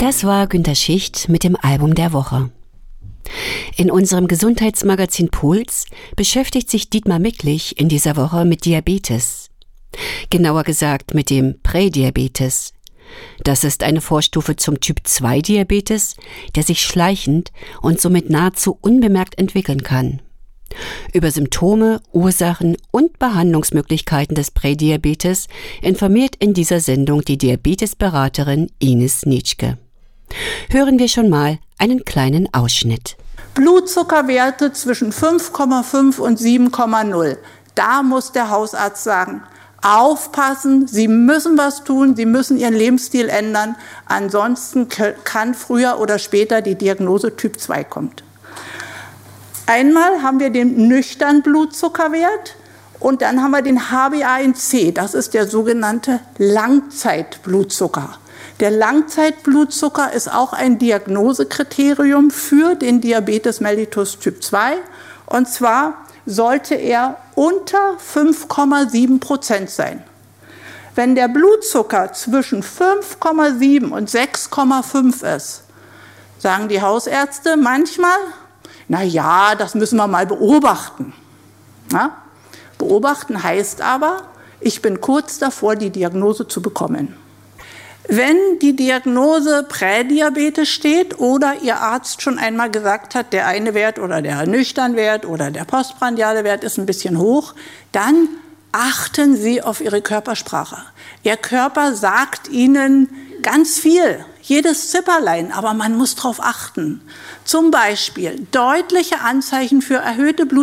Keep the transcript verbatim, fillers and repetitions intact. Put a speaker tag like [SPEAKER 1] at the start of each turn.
[SPEAKER 1] Das war Günter Schicht mit dem Album der Woche. In unserem Gesundheitsmagazin Puls beschäftigt sich Dietmar Micklich in dieser Woche mit Diabetes. Genauer gesagt mit dem Prädiabetes. Das ist eine Vorstufe zum Typ zwei Diabetes, der sich schleichend und somit nahezu unbemerkt entwickeln kann. Über Symptome, Ursachen und Behandlungsmöglichkeiten des Prädiabetes informiert in dieser Sendung die Diabetesberaterin Ines Nitschke. Hören wir schon mal einen kleinen Ausschnitt.
[SPEAKER 2] Blutzuckerwerte zwischen fünf Komma fünf und sieben Komma null. Da muss der Hausarzt sagen, aufpassen, Sie müssen was tun, Sie müssen Ihren Lebensstil ändern. Ansonsten kann früher oder später die Diagnose Typ zwei kommen. Einmal haben wir den nüchternen Blutzuckerwert und dann haben wir den H b A eins C. Das ist der sogenannte Langzeitblutzucker. Der Langzeitblutzucker ist auch ein Diagnosekriterium für den Diabetes mellitus Typ zwei. Und zwar sollte er unter fünf Komma sieben Prozent sein. Wenn der Blutzucker zwischen fünf Komma sieben und sechs Komma fünf ist, sagen die Hausärzte manchmal, na ja, das müssen wir mal beobachten. Na? Beobachten heißt aber, ich bin kurz davor, die Diagnose zu bekommen. Wenn die Diagnose Prädiabetes steht oder Ihr Arzt schon einmal gesagt hat, der eine Wert oder der nüchtern Wert oder der postprandiale Wert ist ein bisschen hoch, dann achten Sie auf Ihre Körpersprache. Ihr Körper sagt Ihnen ganz viel, jedes Zipperlein, aber man muss darauf achten. Zum Beispiel deutliche Anzeichen für erhöhte Blutzuckerwerte.